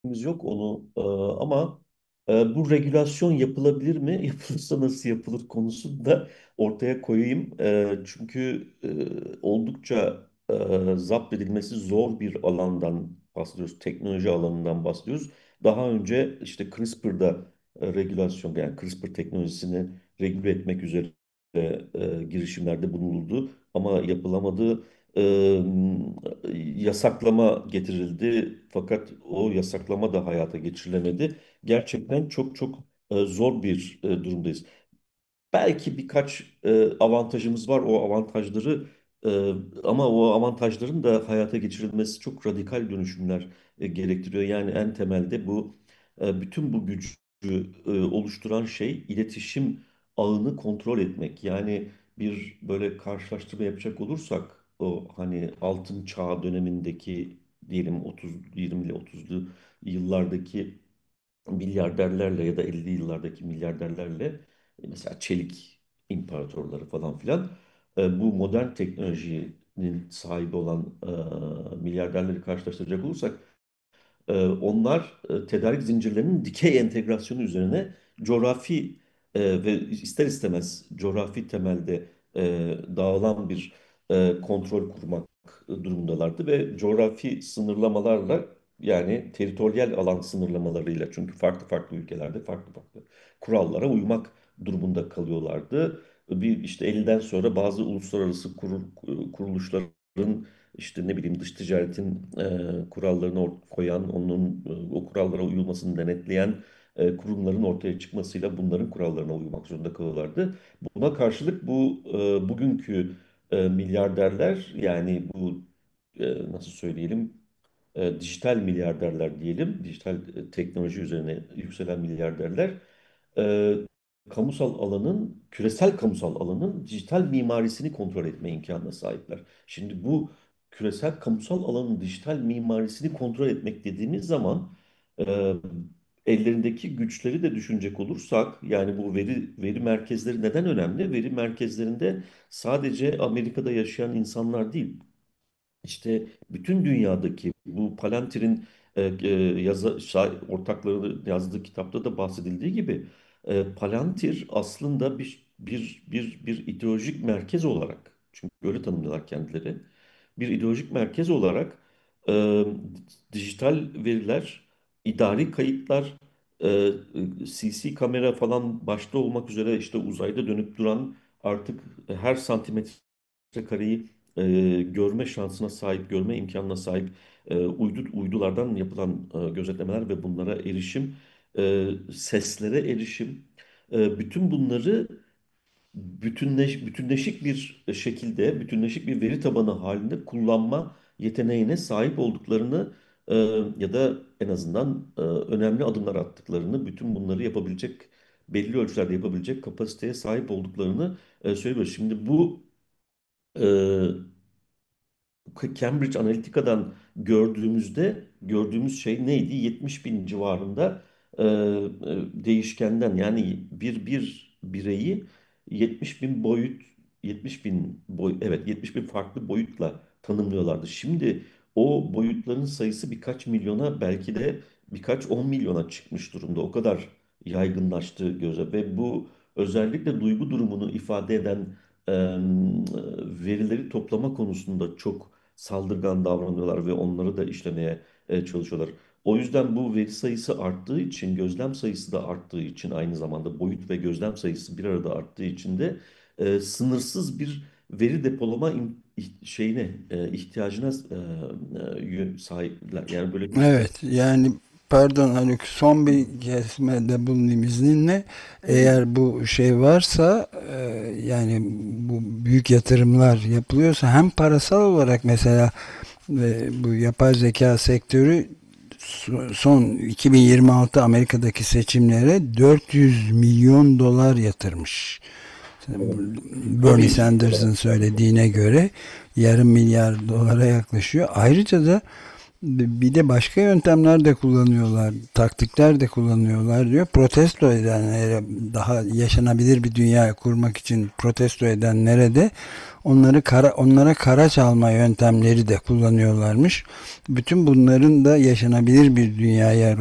yok onu ama bu regülasyon yapılabilir mi? Yapılırsa nasıl yapılır konusunu da ortaya koyayım. Çünkü oldukça zapt edilmesi zor bir alandan bahsediyoruz. Teknoloji alanından bahsediyoruz. Daha önce işte CRISPR'da regülasyon yani CRISPR teknolojisini regüle etmek üzere girişimlerde bulunuldu ama yapılamadı. e, Yasaklama getirildi fakat o yasaklama da hayata geçirilemedi. Gerçekten çok çok zor bir durumdayız. Belki birkaç avantajımız var. O avantajları ama o avantajların da hayata geçirilmesi çok radikal dönüşümler gerektiriyor. Yani en temelde bu bütün bu gücü oluşturan şey iletişim ağını kontrol etmek. Yani bir böyle karşılaştırma yapacak olursak o hani altın çağ dönemindeki diyelim 30 20'li 30'lu yıllardaki milyarderlerle ya da 50'li yıllardaki milyarderlerle mesela çelik imparatorları falan filan bu modern teknolojinin sahibi olan milyarderleri karşılaştıracak olursak onlar tedarik zincirlerinin dikey entegrasyonu üzerine coğrafi ve ister istemez coğrafi temelde dağılan bir kontrol kurmak durumundalardı ve coğrafi sınırlamalarla yani teritoryal alan sınırlamalarıyla çünkü farklı farklı ülkelerde farklı farklı kurallara uymak durumunda kalıyorlardı. Bir işte 50'den sonra bazı uluslararası kuruluşların işte ne bileyim dış ticaretin kurallarını koyan, onun o kurallara uyulmasını denetleyen kurumların ortaya çıkmasıyla bunların kurallarına uymak zorunda kalıyorlardı. Buna karşılık bu bugünkü milyarderler yani bu nasıl söyleyelim dijital milyarderler diyelim, dijital teknoloji üzerine yükselen milyarderler e, kamusal alanın, küresel kamusal alanın dijital mimarisini kontrol etme imkanına sahipler. Şimdi bu küresel kamusal alanın dijital mimarisini kontrol etmek dediğimiz zaman e, ellerindeki güçleri de düşünecek olursak, yani bu veri merkezleri neden önemli? Veri merkezlerinde sadece Amerika'da yaşayan insanlar değil, işte bütün dünyadaki bu Palantir'in ortakları yazdığı kitapta da bahsedildiği gibi Palantir aslında bir ideolojik merkez olarak, çünkü öyle tanımlıyorlar kendileri, bir ideolojik merkez olarak e, dijital veriler, idari kayıtlar, CC kamera falan başta olmak üzere işte uzayda dönüp duran artık her santimetre kareyi görme şansına sahip, görme imkanına sahip uydulardan yapılan gözetlemeler ve bunlara erişim, seslere erişim, bütün bunları bütünleşik bir şekilde, bütünleşik bir veri tabanı halinde kullanma yeteneğine sahip olduklarını e, ya da en azından önemli adımlar attıklarını, bütün bunları yapabilecek, belli ölçülerde yapabilecek kapasiteye sahip olduklarını söylüyor. Şimdi bu e, Cambridge Analytica'dan gördüğümüz şey neydi? 70 bin civarında değişkenden yani bir bireyi 70 bin boyut 70 bin evet 70 bin farklı boyutla tanımlıyorlardı. Şimdi o boyutların sayısı birkaç milyona belki de birkaç 10 milyona çıkmış durumda. O kadar yaygınlaştı göze ve bu özellikle duygu durumunu ifade eden verileri toplama konusunda çok saldırgan davranıyorlar ve onları da işlemeye çalışıyorlar. O yüzden bu veri sayısı arttığı için, gözlem sayısı da arttığı için aynı zamanda boyut ve gözlem sayısı bir arada arttığı için de sınırsız bir veri depolama ihtiyacına sahipler. Yani böyle Evet, yani pardon Haluk, son bir kesmede bulunayım izninle. tabii. Eğer bu şey varsa, yani bu büyük yatırımlar yapılıyorsa, hem parasal olarak mesela bu yapay zeka sektörü son 2026 Amerika'daki seçimlere 400 milyon dolar yatırmış. Evet. Bernie Tabii ciddi Sanders'ın olarak. söylediğine göre yarım milyar dolara yaklaşıyor. Ayrıca da Bir de başka yöntemler de kullanıyorlar, taktikler de kullanıyorlar diyor. Protesto edenlere, daha yaşanabilir bir dünya kurmak için protesto edenlere de onlara kara çalma yöntemleri de kullanıyorlarmış. Bütün bunların da yaşanabilir bir dünyaya